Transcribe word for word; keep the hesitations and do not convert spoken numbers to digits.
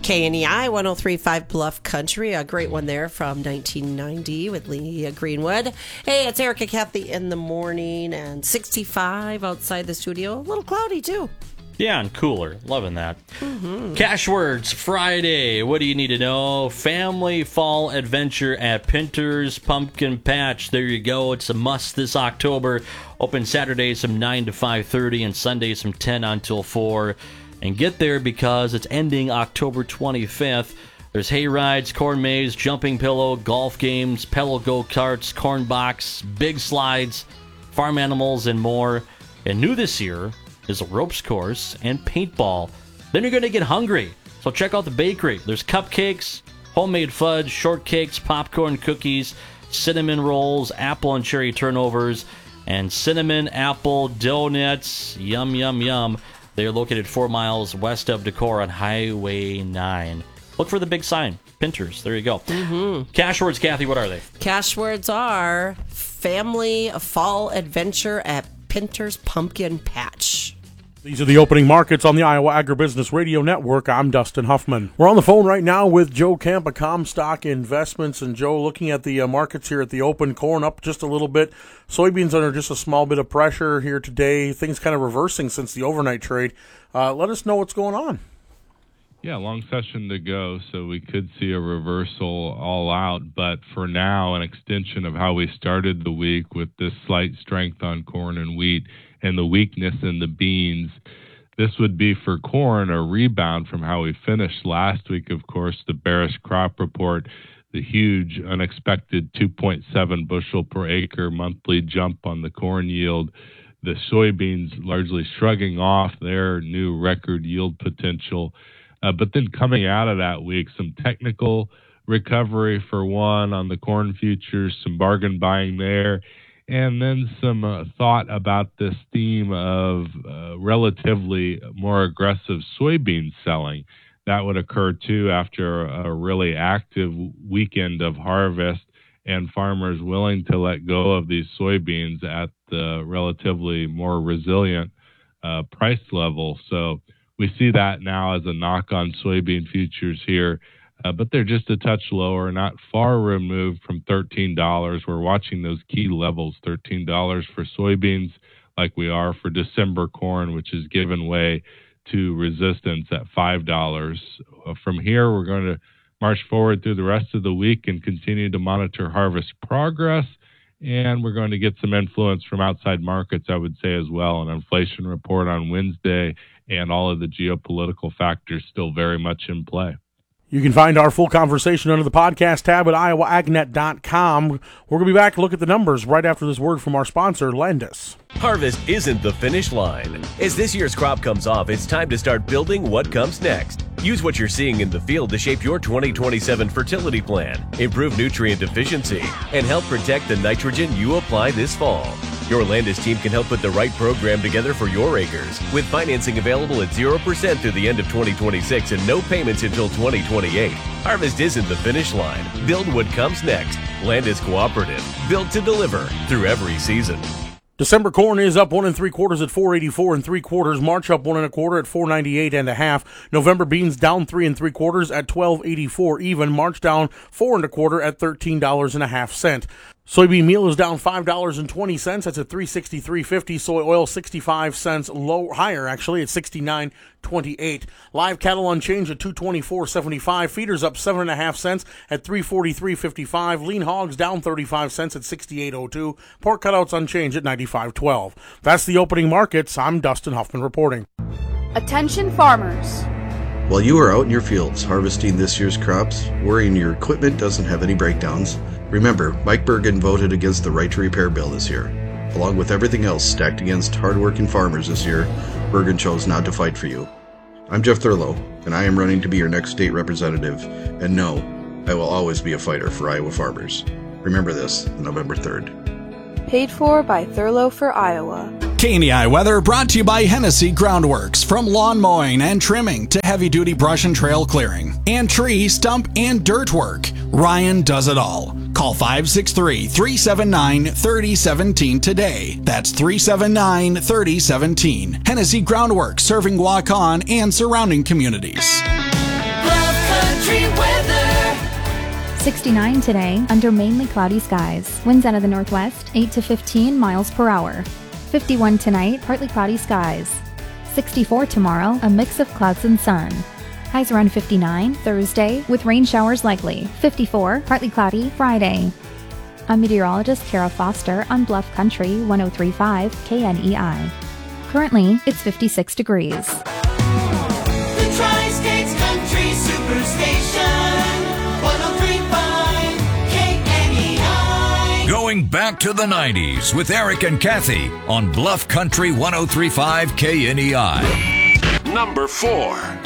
K N E I one oh three point five Bluff Country, a great one there from nineteen ninety with Lee Greenwood. Hey, it's Erica Kathy in the morning, and sixty-five outside the studio. A little cloudy, too. Yeah, and cooler. Loving that. Mm-hmm. Cash words Friday. What do you need to know? Family fall adventure at Pinter's Pumpkin Patch. There you go. It's a must this October. Open Saturdays from nine to five thirty and Sundays from ten until four. And get there because it's ending October twenty-fifth. There's hay rides, corn maze, jumping pillow, golf games, pedal go-karts, corn box, big slides, farm animals, and more. And new this year is a ropes course and paintball. Then you're going to get hungry. So check out the bakery. There's cupcakes, homemade fudge, shortcakes, popcorn, cookies, cinnamon rolls, apple and cherry turnovers, and cinnamon apple donuts. Yum, yum, yum. They're located four miles west of Decorah on Highway nine. Look for the big sign. Pinter's. There you go. Mm-hmm. Cash words, Kathy, what are they? Cash words are family fall adventure at Pinter's Pumpkin Patch. These are the opening markets on the Iowa Agribusiness Radio Network. I'm Dustin Huffman. We're on the phone right now with Joe Kemp of Comstock Investments. And Joe, looking at the uh, markets here at the open, corn up just a little bit. Soybeans under just a small bit of pressure here today. Things kind of reversing since the overnight trade. Uh, let us know what's going on. Yeah, long session to go, so we could see a reversal all out. But for now, an extension of how we started the week with this slight strength on corn and wheat and the weakness in the beans. This would be for corn a rebound from how we finished last week. Of course, the bearish crop report, the huge unexpected two point seven bushel per acre monthly jump on the corn yield, the soybeans largely shrugging off their new record yield potential. Uh, but then coming out of that week, some technical recovery for one on the corn futures, some bargain buying there, and then some uh, thought about this theme of uh, relatively more aggressive soybean selling. That would occur, too, after a really active weekend of harvest and farmers willing to let go of these soybeans at the relatively more resilient uh, price level. So we see that now as a knock on soybean futures here. Uh, but they're just a touch lower, not far removed from thirteen dollars. We're watching those key levels, thirteen dollars for soybeans, like we are for December corn, which has given way to resistance at five dollars. Uh, from here, we're going to march forward through the rest of the week and continue to monitor harvest progress. And we're going to get some influence from outside markets, I would say, as well. An inflation report on Wednesday and all of the geopolitical factors still very much in play. You can find our full conversation under the podcast tab at iowa ag net dot com. We're going to be back to look at the numbers right after this word from our sponsor, Landis. Harvest isn't the finish line. As this year's crop comes off, it's time to start building what comes next. Use what you're seeing in the field to shape your twenty twenty-seven fertility plan, improve nutrient efficiency, and help protect the nitrogen you apply this fall. Your Landis team can help put the right program together for your acres, with financing available at zero percent through the end of twenty twenty-six and no payments until twenty twenty-eight. Harvest isn't the finish line. Build what comes next. Landis Cooperative, built to deliver through every season. December corn is up one and three quarters at four eighty-four and three quarters. March up one and a quarter at four ninety-eight and a half. November beans down three and three quarters at twelve eighty-four even. March down four and a quarter at thirteen dollars and a half cent. Soybean meal is down five dollars and twenty cents. That's at three sixty-three fifty. Soy oil sixty-five cents low, higher actually at sixty-nine twenty-eight. Live cattle unchanged at two twenty-four seventy-five. Feeders up seven and a half cents at three forty-three fifty-five. Lean hogs down thirty-five cents at sixty-eight oh two. Pork cutouts unchanged at ninety-five twelve. That's the opening markets. I'm Dustin Huffman reporting. Attention farmers. While you are out in your fields harvesting this year's crops, worrying your equipment doesn't have any breakdowns, remember, Mike Bergen voted against the Right to Repair bill this year. Along with everything else stacked against hardworking farmers this year, Bergen chose not to fight for you. I'm Jeff Thurlow, and I am running to be your next state representative, and no, I will always be a fighter for Iowa farmers. Remember this, November third. Paid for by Thurlow for Iowa. K N E I weather brought to you by Hennessy Groundworks. From lawn mowing and trimming to heavy-duty brush and trail clearing and tree, stump, and dirt work, Ryan does it all. Call five six three, three seven nine, three oh one seven today. That's three seven nine, three oh one seven. Hennessy Groundworks, serving Waukon and surrounding communities. Love sixty-nine today, under mainly cloudy skies. Winds out of the northwest, eight to fifteen miles per hour. fifty-one tonight, partly cloudy skies. sixty-four tomorrow, a mix of clouds and sun. Highs around fifty-nine, Thursday, with rain showers likely. fifty-four, partly cloudy, Friday. I'm meteorologist Kara Foster on Bluff Country one oh three point five K N E I. Currently, it's fifty-six degrees. The Tri-States Country Superstation, one oh three point five K N E I. Going back to the nineties with Eric and Kathy on Bluff Country one oh three point five K N E I. Number four.